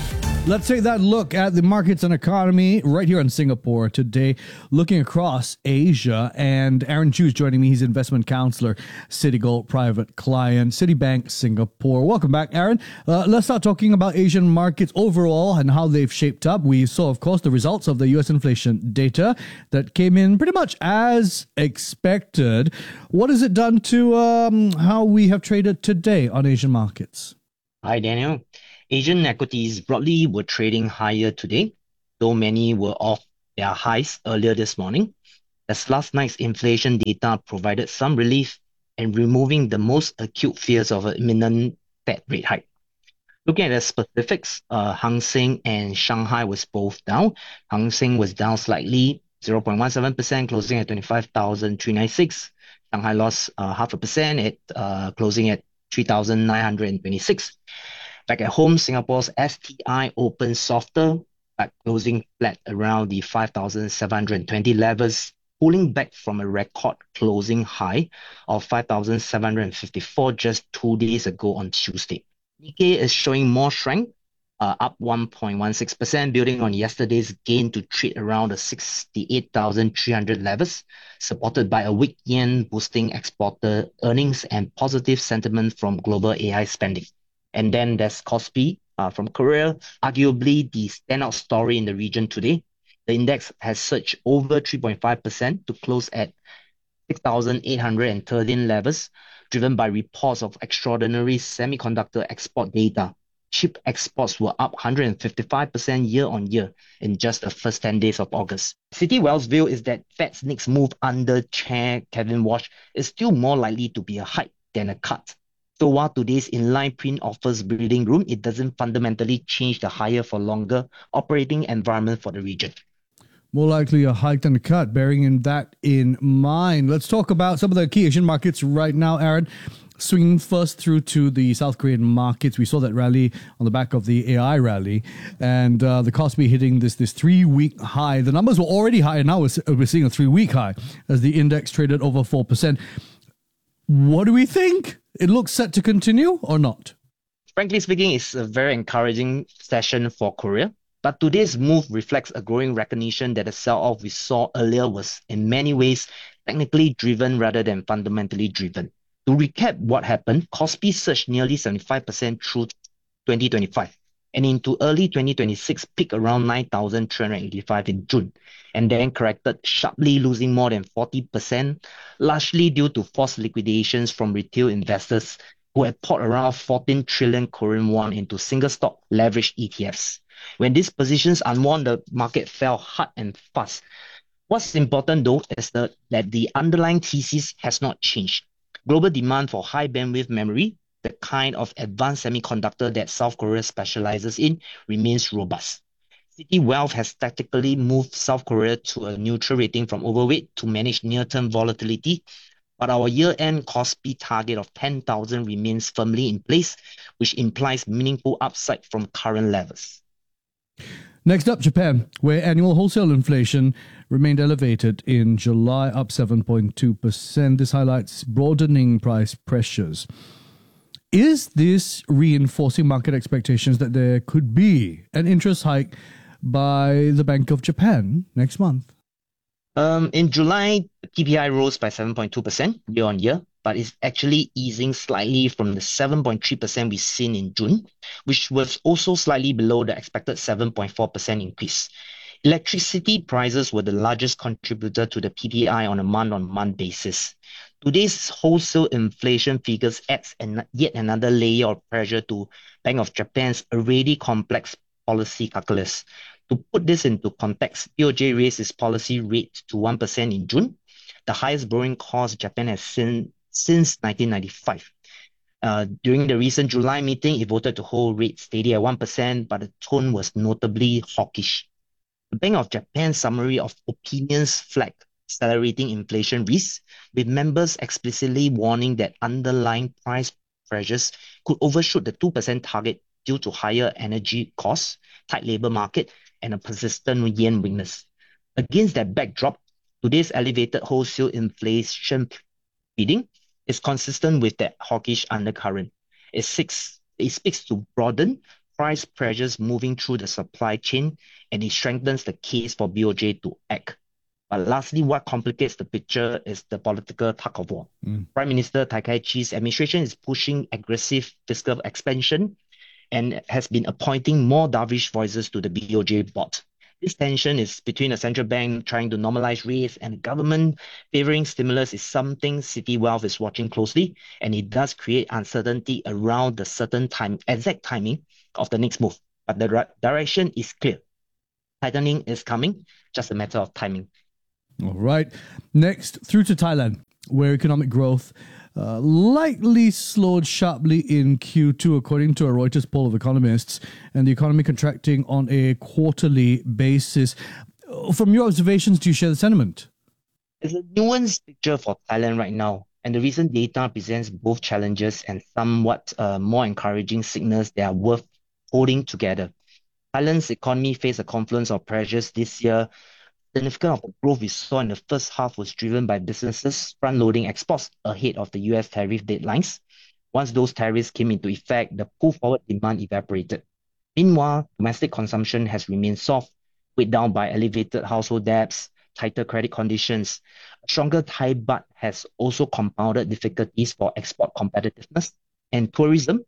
Let's take that look at the markets and economy right here in Singapore today, looking across Asia. And Aaron Chu is joining me. He's investment counselor, Citigold Private Client, Citibank Singapore. Welcome back, Aaron. Let's start talking about Asian markets overall and how they've shaped up. We saw, of course, the results of the US inflation data that came in pretty much as expected. What has it done to how we have traded today on Asian markets? Hi, Daniel. Asian equities broadly were trading higher today, though many were off their highs earlier this morning, as last night's inflation data provided some relief in removing the most acute fears of an imminent Fed rate hike. Looking at the specifics, Hang Seng and Shanghai was both down. Hang Seng was down slightly, 0.17%, closing at 25,396. Shanghai lost 0.5% at closing at 3,926. Back at home, Singapore's STI opened softer, but closing flat around the 5,720 levels, pulling back from a record closing high of 5,754 just 2 days ago on Tuesday. Nikkei is showing more strength, up 1.16%, building on yesterday's gain to trade around the 68,300 levels, supported by a weak yen boosting exporter earnings and positive sentiment from global AI spending. And then there's Kospi from Korea, arguably the standout story in the region today. The index has surged over 3.5% to close at 6,813 levels, driven by reports of extraordinary semiconductor export data. Chip exports were up 155% year-on-year in just the first 10 days of August. Citi Wealth's view is that Fed's next move under Chair Kevin Walsh is still more likely to be a hike than a cut. So while today's inline print offers breathing room, it doesn't fundamentally change the higher for longer operating environment for the region. More likely a hike than a cut, bearing that in mind. Let's talk about some of the key Asian markets right now, Aaron. Swinging first through to the South Korean markets. We saw that rally on the back of the AI rally, and the Kospi hitting this 3-week high. The numbers were already high, and now we're seeing a 3-week high as the index traded over 4%. What do we think? It looks set to continue or not? Frankly speaking, it's a very encouraging session for Korea. But today's move reflects a growing recognition that the sell-off we saw earlier was in many ways technically driven rather than fundamentally driven. To recap what happened, Kospi surged nearly 75% through 2025 and into early 2026 peaked around 9,385 in June, and then corrected sharply, losing more than 40%, largely due to forced liquidations from retail investors who had poured around 14 trillion Korean won into single-stock leveraged ETFs. When these positions unwound, the market fell hard and fast. What's important, though, is that the underlying thesis has not changed. Global demand for high bandwidth memory, the kind of advanced semiconductor that South Korea specializes in, remains robust. Citi Wealth has tactically moved South Korea to a neutral rating from overweight to manage near-term volatility, but our year-end Kospi target of 10,000 remains firmly in place, which implies meaningful upside from current levels. Next up, Japan, where annual wholesale inflation remained elevated in July, up 7.2%. This highlights broadening price pressures. Is this reinforcing market expectations that there could be an interest hike by the Bank of Japan next month? In July, PPI rose by 7.2% year-on-year, but it's actually easing slightly from the 7.3% we've seen in June, which was also slightly below the expected 7.4% increase. Electricity prices were the largest contributor to the PPI on a month-on-month basis. Today's wholesale inflation figures adds yet another layer of pressure to Bank of Japan's already complex policy calculus. To put this into context, BOJ raised its policy rate to 1% in June, the highest borrowing cost Japan has seen since 1995. During the recent July meeting, it voted to hold rates steady at 1%, but the tone was notably hawkish. The Bank of Japan's summary of opinions flagged accelerating inflation risks, with members explicitly warning that underlying price pressures could overshoot the 2% target due to higher energy costs, tight labor market, and a persistent yen weakness. Against that backdrop, today's elevated wholesale inflation reading is consistent with that hawkish undercurrent. It speaks to broadened price pressures moving through the supply chain, and it strengthens the case for BOJ to act. But lastly, what complicates the picture is the political tug of war. Prime Minister Tai Kai-chi's administration is pushing aggressive fiscal expansion and has been appointing more dovish voices to the BOJ board. This tension is between the central bank trying to normalize rates and the government favoring stimulus is something City Wealth is watching closely, and it does create uncertainty around the exact timing of the next move. But the direction is clear. Tightening is coming, just a matter of timing. All right. Next, through to Thailand, where economic growth likely slowed sharply in Q2, according to a Reuters poll of economists, and the economy contracting on a quarterly basis. From your observations, do you share the sentiment? It's a nuanced picture for Thailand right now, and the recent data presents both challenges and somewhat more encouraging signals that are worth holding together. Thailand's economy faced a confluence of pressures this year. Significant of the growth we saw in the first half was driven by businesses front-loading exports ahead of the US tariff deadlines. Once those tariffs came into effect, the pull-forward demand evaporated. Meanwhile, domestic consumption has remained soft, weighed down by elevated household debts, tighter credit conditions. A stronger Thai baht has also compounded difficulties for export competitiveness, and tourism,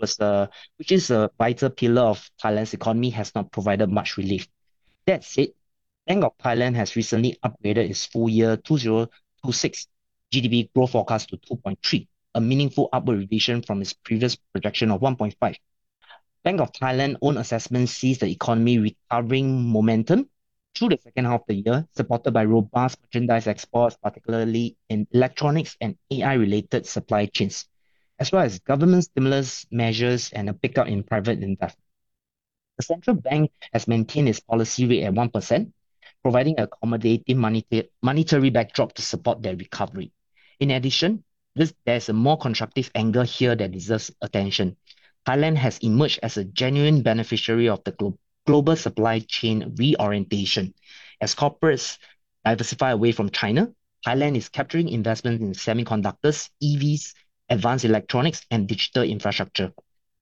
which is a vital pillar of Thailand's economy, has not provided much relief. That said, Bank of Thailand has recently upgraded its full year 2026 GDP growth forecast to 2.3, a meaningful upward revision from its previous projection of 1.5. Bank of Thailand's own assessment sees the economy recovering momentum through the second half of the year, supported by robust merchandise exports, particularly in electronics and AI-related supply chains, as well as government stimulus measures and a pickup in private investment. The central bank has maintained its policy rate at 1%, providing an accommodative monetary backdrop to support their recovery. In addition, there's a more constructive angle here that deserves attention. Thailand has emerged as a genuine beneficiary of the global supply chain reorientation. As corporates diversify away from China, Thailand is capturing investment in semiconductors, EVs, advanced electronics, and digital infrastructure.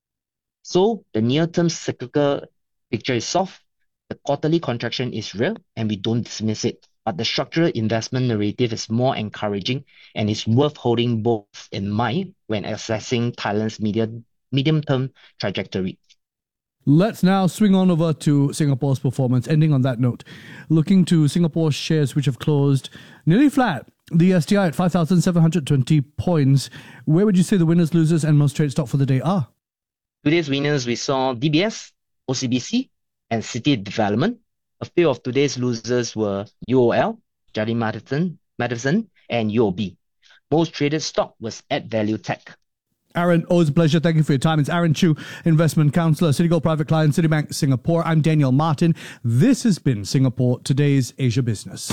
So the near-term cyclical picture is soft. The quarterly contraction is real, and we don't dismiss it. But the structural investment narrative is more encouraging and is worth holding both in mind when assessing Thailand's medium-term trajectory. Let's now swing on over to Singapore's performance. Ending on that note, looking to Singapore shares which have closed nearly flat. The STI at 5,720 points. Where would you say the winners, losers, and most traded stock for the day are? Today's winners, we saw DBS, OCBC, and City Development. A few of today's losers were UOL, Jardine Matheson, and UOB. Most traded stock was Add Value Tech. Aaron, always a pleasure. Thank you for your time. It's Aaron Chew, Investment Counsellor, Citigold Private Client, Citibank Singapore. I'm Daniel Martin. This has been Singapore Today's Asia Business.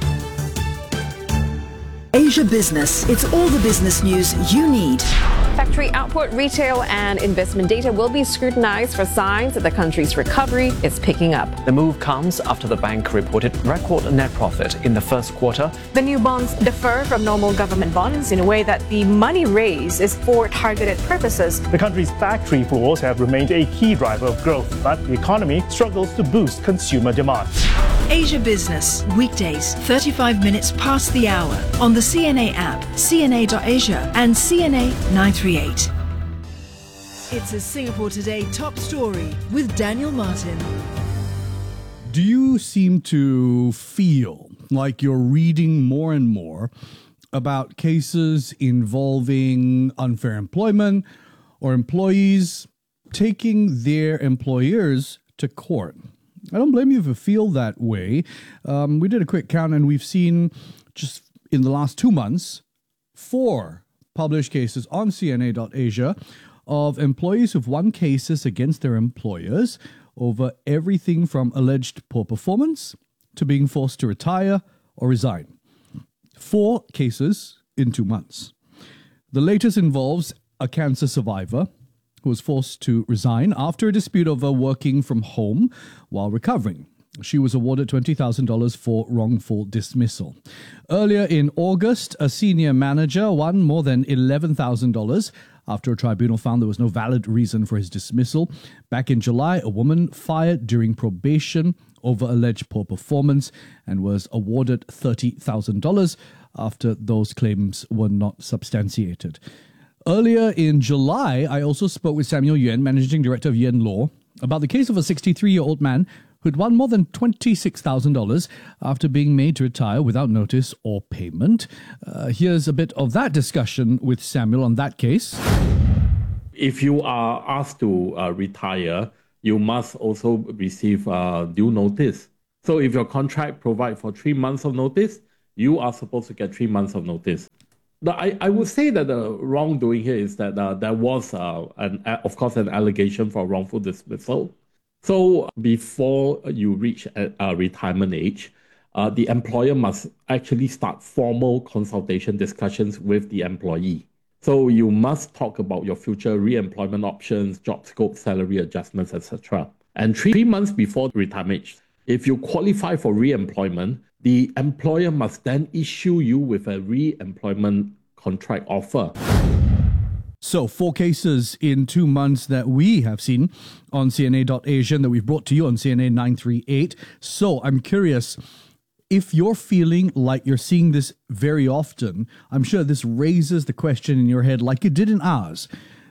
Asia Business. It's all the business news you need. Factory output, retail and investment data will be scrutinized for signs that the country's recovery is picking up. The move comes after the bank reported record net profit in the first quarter. The new bonds differ from normal government bonds in a way that the money raised is for targeted purposes. The country's factory floors have remained a key driver of growth, but the economy struggles to boost consumer demand. Asia Business, weekdays, 35 minutes past the hour on the CNA app, cna.asia and CNA 938. It's a Singapore Today top story with Daniel Martin. Do you seem to feel like you're reading more and more about cases involving unfair employment or employees taking their employers to court? I don't blame you if you feel that way. We did a quick count and we've seen just in the last 2 months, 4 published cases on CNA.asia of employees who've won cases against their employers over everything from alleged poor performance to being forced to retire or resign. 4 cases in 2 months. The latest involves a cancer survivor who was forced to resign after a dispute over working from home while recovering. She was awarded $20,000 for wrongful dismissal. Earlier in August, a senior manager won more than $11,000 after a tribunal found there was no valid reason for his dismissal. Back in July, a woman fired during probation over alleged poor performance and was awarded $30,000 after those claims were not substantiated. Earlier in July, I also spoke with Samuel Yuan, Managing Director of Yuan Law, about the case of a 63-year-old man who'd won more than $26,000 after being made to retire without notice or payment. Here's a bit of that discussion with Samuel on that case. If you are asked to retire, you must also receive due notice. So if your contract provides for 3 months of notice, you are supposed to get 3 months of notice. I would say that the wrongdoing here is that there was, of course, an allegation for wrongful dismissal. So before you reach a retirement age, the employer must actually start formal consultation discussions with the employee. So you must talk about your future re-employment options, job scope, salary adjustments, etc. And 3 months before retirement age, if you qualify for re-employment, the employer must then issue you with a re-employment contract offer. So, 4 cases in 2 months that we have seen on CNA.Asia and that we've brought to you on CNA 938. So, I'm curious, if you're feeling like you're seeing this very often, I'm sure this raises the question in your head like it did in ours.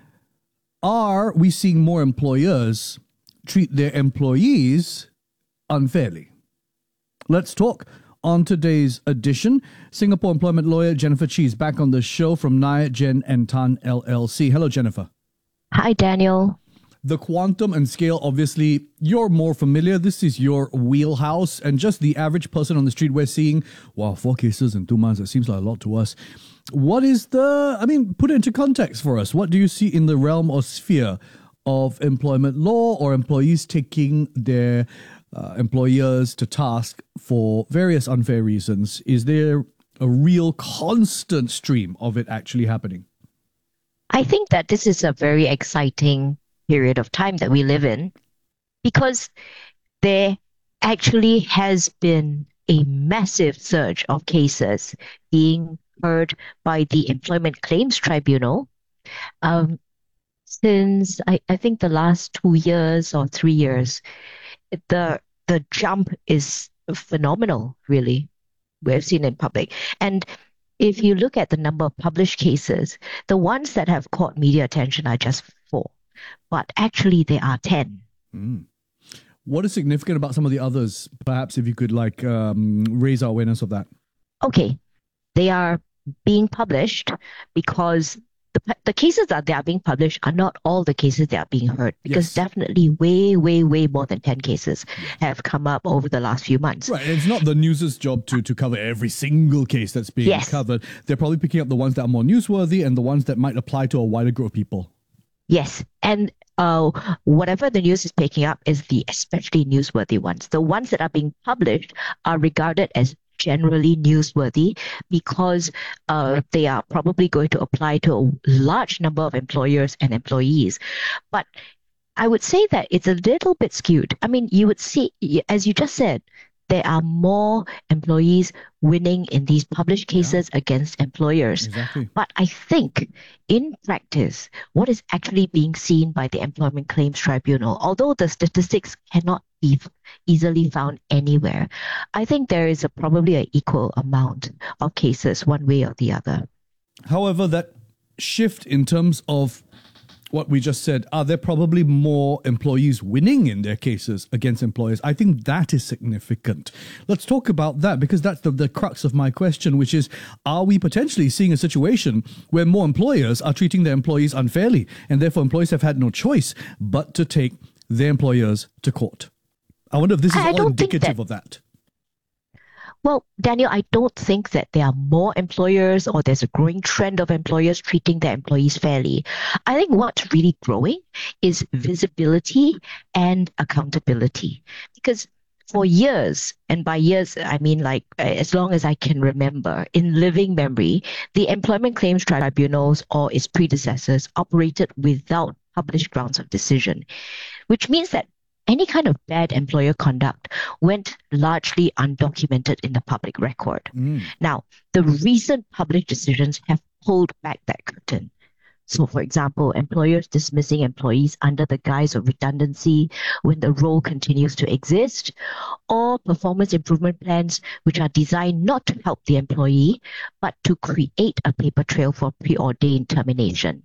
Are we seeing more employers treat their employees unfairly? Let's talk. On today's edition, Singapore employment lawyer Jennifer Chee is back on the show from Nye, Jen and Tan LLC. Hello, Jennifer. Hi, Daniel. The quantum and scale, obviously, you're more familiar. This is your wheelhouse. And just the average person on the street, we're seeing, wow, 4 cases in 2 months. It seems like a lot to us. What is put it into context for us. What do you see in the realm or sphere of employment law or employees taking their employers to task for various unfair reasons? Is there a real constant stream of it actually happening? I think that this is a very exciting period of time that we live in because there actually has been a massive surge of cases being heard by the Employment Claims Tribunal since I think the last 2 years or 3 years. The jump is phenomenal, really, we've seen in public. And if you look at the number of published cases, the ones that have caught media attention are just 4, but actually there are 10. What is significant about some of the others? Perhaps if you could raise our awareness of that. Okay. They are being published because the cases that they are being published are not all the cases that are being heard, because definitely way, way, way more than 10 cases have come up over the last few months. Right. It's not the news's job to cover every single case that's being covered. They're probably picking up the ones that are more newsworthy and the ones that might apply to a wider group of people. Yes. And whatever the news is picking up is the especially newsworthy ones. The ones that are being published are regarded as generally newsworthy because they are probably going to apply to a large number of employers and employees. But I would say that it's a little bit skewed. I mean, you would see, as you just said, there are more employees winning in these published cases against employers. Exactly. But I think in practice, what is actually being seen by the Employment Claims Tribunal, although the statistics cannot be easily found anywhere, I think there is probably an equal amount of cases one way or the other. However, that shift in terms of what we just said, are there probably more employees winning in their cases against employers? I think that is significant. Let's talk about that, because that's the crux of my question, which is, are we potentially seeing a situation where more employers are treating their employees unfairly, and therefore employees have had no choice but to take their employers to court? I wonder if this is all indicative of that. Well, Daniel, I don't think that there are more employers or there's a growing trend of employers treating their employees fairly. I think what's really growing is visibility and accountability. Because for years, and by years, I mean as long as I can remember, in living memory, the Employment Claims Tribunals or its predecessors operated without published grounds of decision, which means that any kind of bad employer conduct went largely undocumented in the public record. Now, the recent published decisions have pulled back that curtain. So, for example, employers dismissing employees under the guise of redundancy when the role continues to exist, or performance improvement plans which are designed not to help the employee, but to create a paper trail for preordained termination.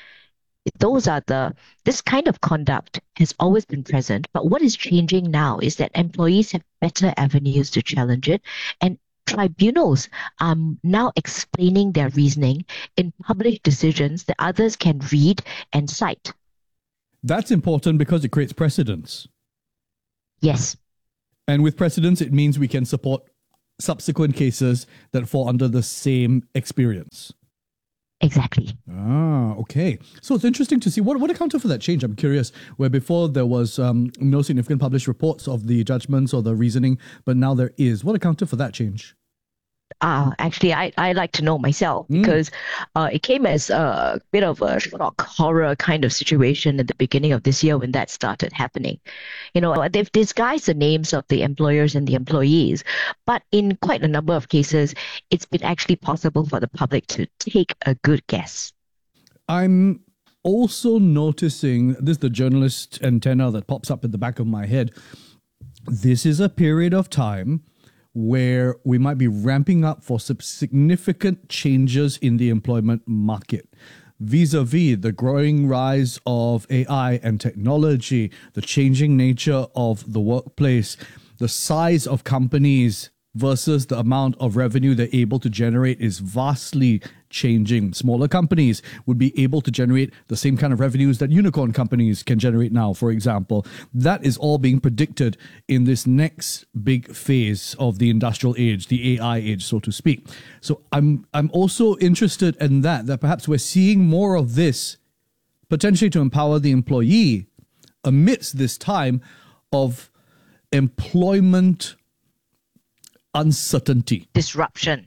This kind of conduct has always been present, but what is changing now is that employees have better avenues to challenge it, and tribunals are now explaining their reasoning in published decisions that others can read and cite. That's important because it creates precedents. Yes. And with precedents, it means we can support subsequent cases that fall under the same experience. Exactly. Ah, okay. So it's interesting to see what accounted for that change. I'm curious, where before there was no significant published reports of the judgments or the reasoning, but now there is. What accounted for that change? Actually, I like to know myself because it came as a bit of a shock, horror kind of situation at the beginning of this year when that started happening. You know, they've disguised the names of the employers and the employees, but in quite a number of cases, it's been actually possible for the public to take a good guess. I'm also noticing, this is the journalist antenna that pops up at the back of my head. This is a period of time where we might be ramping up for some significant changes in the employment market, vis-a-vis the growing rise of AI and technology, the changing nature of the workplace, the size of companies versus the amount of revenue they're able to generate is vastly changing. Smaller companies would be able to generate the same kind of revenues that unicorn companies can generate now, for example. That is all being predicted in this next big phase of the industrial age, the AI age, so to speak. So I'm also interested in that perhaps we're seeing more of this potentially to empower the employee amidst this time of employment uncertainty. Disruption.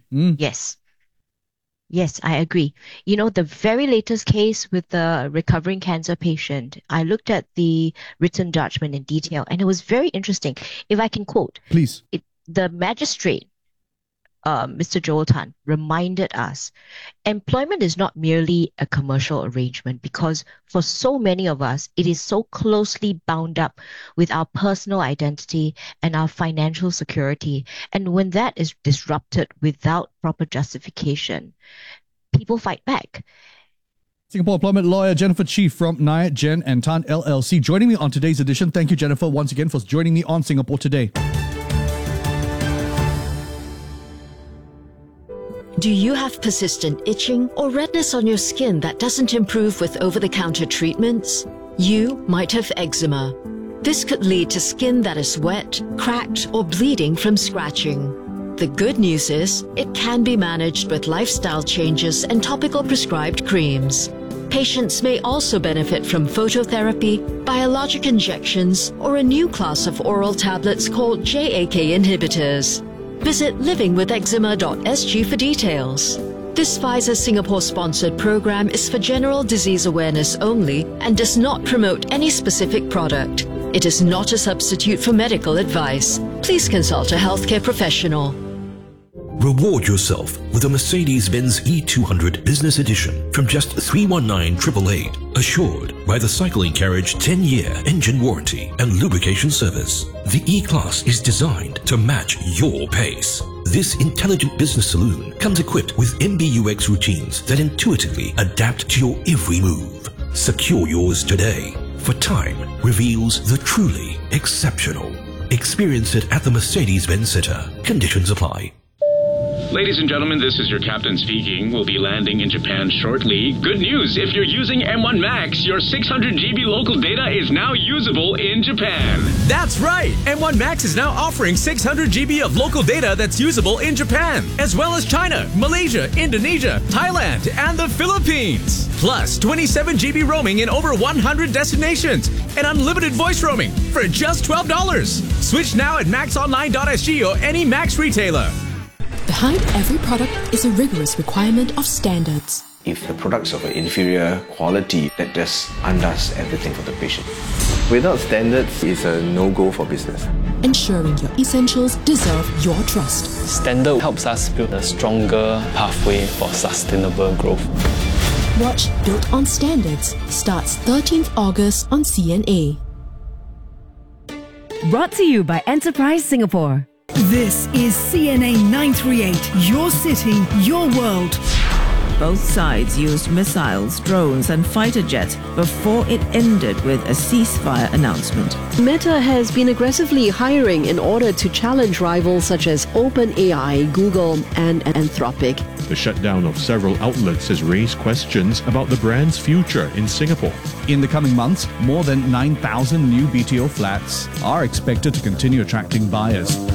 Yes, I agree. You know, the very latest case with the recovering cancer patient, I looked at the written judgment in detail, and it was very interesting. If I can quote, please. The magistrate, Mr. Joel Tan, reminded us, employment is not merely a commercial arrangement because for so many of us, it is so closely bound up with our personal identity and our financial security. And when that is disrupted without proper justification, people fight back. Singapore employment lawyer Jennifer Chief from Nayat Jen and Tan LLC joining me on today's edition. Thank you, Jennifer, once again for joining me on Singapore Today. Do you have persistent itching or redness on your skin that doesn't improve with over-the-counter treatments? You might have eczema. This could lead to skin that is wet, cracked, or bleeding from scratching. The good news is, it can be managed with lifestyle changes and topical prescribed creams. Patients may also benefit from phototherapy, biologic injections, or a new class of oral tablets called JAK inhibitors. Visit livingwitheczema.sg for details. This Pfizer Singapore-sponsored program is for general disease awareness only and does not promote any specific product. It is not a substitute for medical advice. Please consult a healthcare professional. Reward yourself with a Mercedes-Benz E200 Business Edition from just $319,888, assured by the Cycling Carriage 10-year engine warranty and lubrication service. The E-Class is designed to match your pace. This intelligent business saloon comes equipped with MBUX routines that intuitively adapt to your every move. Secure yours today, for time reveals the truly exceptional. Experience it at the Mercedes-Benz Center. Conditions apply. Ladies and gentlemen, this is your captain speaking. We'll be landing in Japan shortly. Good news, if you're using M1 Max, your 600 GB local data is now usable in Japan. That's right! M1 Max is now offering 600 GB of local data that's usable in Japan, as well as China, Malaysia, Indonesia, Thailand, and the Philippines. Plus, 27 GB roaming in over 100 destinations, and unlimited voice roaming for just $12. Switch now at maxonline.sg or any Max retailer. Behind every product is a rigorous requirement of standards. If the products of an inferior quality, that just undoes everything for the patient. Without standards, it's a no-go for business. Ensuring your essentials deserve your trust. Standard helps us build a stronger pathway for sustainable growth. Watch Built on Standards starts 13th August on CNA. Brought to you by Enterprise Singapore. This is CNA 938, your city, your world. Both sides used missiles, drones, and fighter jets before it ended with a ceasefire announcement. Meta has been aggressively hiring in order to challenge rivals such as OpenAI, Google, and Anthropic. The shutdown of several outlets has raised questions about the brand's future in Singapore. In the coming months, more than 9,000 new BTO flats are expected to continue attracting buyers.